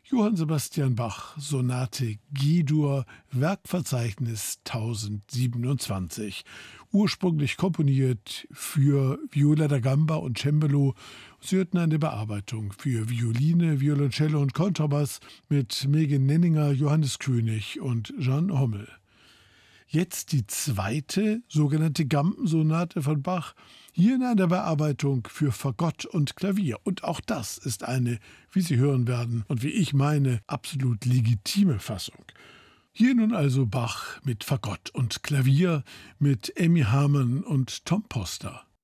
Johann Sebastian Bach, Sonate G-Dur, Werkverzeichnis 1027. Ursprünglich komponiert für Viola da Gamba und Cembalo. Sie hörten eine Bearbeitung für Violine, Violoncello und Kontrabass mit Megan Nenninger, Johannes König und Jean Hommel. Jetzt die zweite, sogenannte Gambensonate von Bach, hier in einer Bearbeitung für Fagott und Klavier. Und auch das ist eine, wie Sie hören werden und wie ich meine, absolut legitime Fassung. Hier nun also Bach mit Fagott und Klavier mit Amy Harmon und Tom Poster.